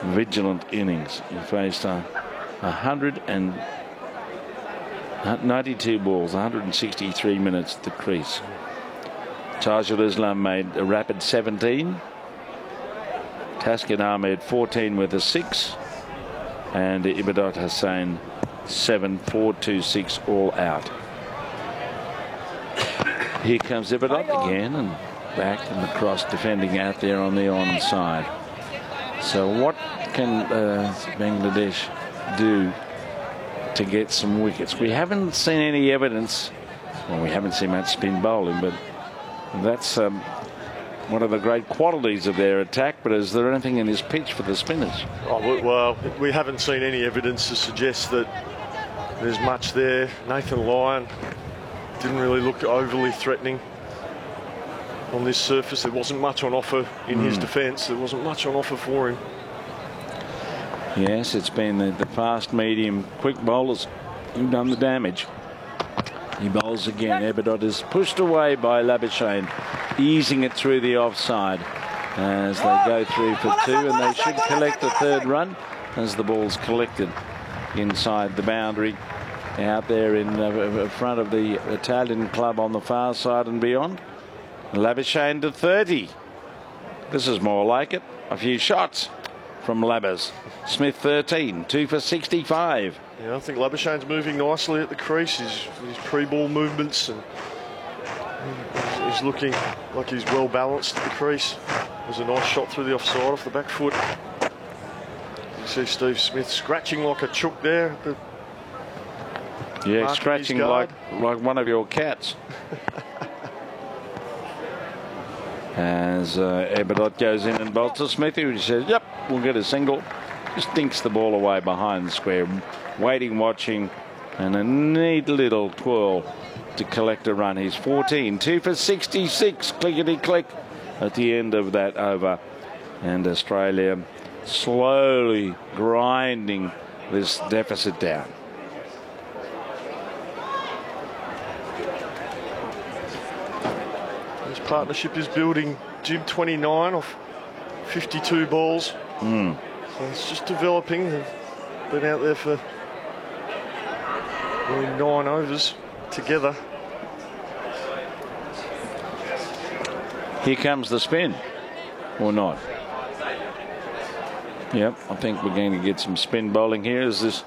vigilant innings. He faced 192 balls, 163 minutes at the crease. Tajul Islam made a rapid 17. Taskin Ahmed 14 with a 6. And Ibadat Hussain 7, 4, 2, 6 all out. Here comes Ibadat again and back and across, defending out there on the onside. So what can Bangladesh do to get some wickets? We haven't seen any evidence. Well, we haven't seen much spin bowling, but that's one of the great qualities of their attack. But is there anything in this pitch for the spinners? Oh, well, we haven't seen any evidence to suggest that there's much there. Nathan Lyon didn't really look overly threatening on this surface. There wasn't much on offer in his defence. There wasn't much on offer for him. Yes, it's been the fast, medium, quick bowlers who've done the damage. He bowls again. Ibadat is pushed away by Labuschagne, easing it through the offside as they go through for 2, and they should collect the 3rd run as the ball's collected inside the boundary out there in front of the Italian club on the far side and beyond. Labuschagne to 30. This is more like it. A few shots from Labus. Smith 13, 2 for 65. Yeah, I think Labuschagne's moving nicely at the crease. His pre-ball movements, and he's looking like he's well balanced at the crease. There's a nice shot through the offside off the back foot. You see Steve Smith scratching like a chook there. Yeah, scratching like one of your cats. As Ibadat goes in and bowls to Smith, who says, yep, we'll get a single. Just dinks the ball away behind the square. Waiting, watching, and a neat little twirl to collect a run. He's 14, 2 for 66, clickety-click at the end of that over. And Australia slowly grinding this deficit down. This partnership is building. Jim 29 off 52 balls. So it's just developing. They've been out there for nearly 9 overs together. Here comes the spin, or not? Yep, I think we're going to get some spin bowling here. Is this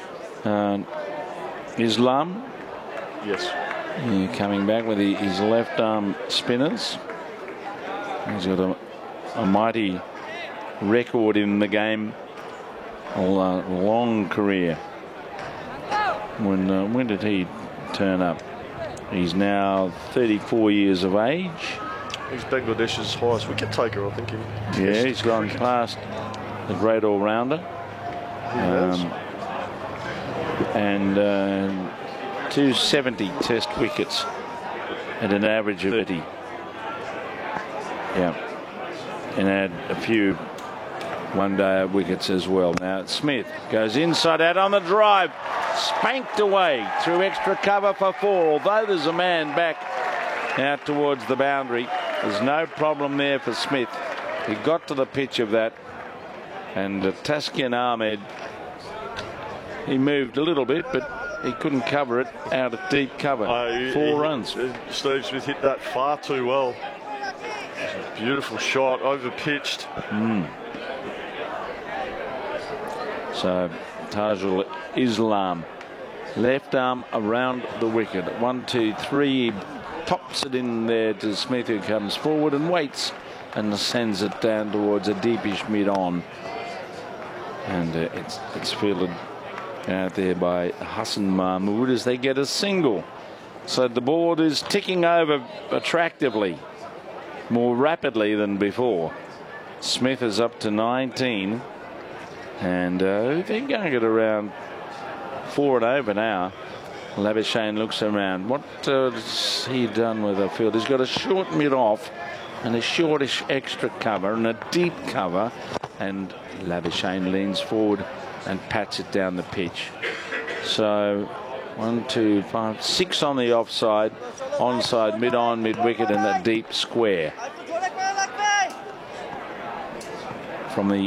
Islam? Yes. Yeah, coming back with his left arm spinners. He's got a mighty record in the game, a long career. When did he turn up? He's now 34 years of age. He's Bangladesh's highest wicket taker, I think. Yeah, he's gone past the great all-rounder. And 270 test wickets at an average of 30. Yeah, and add a few one-day wickets as well. Now Smith goes inside out on the drive, spanked away through extra cover for 4. Although there's a man back out towards the boundary, there's no problem there for Smith. He got to the pitch of that, and Taskin Ahmed, he moved a little bit, but he couldn't cover it out of deep cover. 4 runs. Steve Smith hit that far too well. Beautiful shot, over-pitched. So Tajul Islam, left arm around the wicket. 1, 2, 3, pops it in there to Smith, who comes forward and waits and sends it down towards a deepish mid-on. And it's fielded out there by Hassan Mahmood as they get a single. So the board is ticking over attractively, more rapidly than before. Smith is up to 19, and they're going at around 4 and over now. Labuschagne looks around. What has he done with the field? He's got a short mid-off and a shortish extra cover and a deep cover, and Labuschagne leans forward and pats it down the pitch. So 1, 2, 5, 6 on the offside, onside, mid-on, mid-wicket, and a deep square from the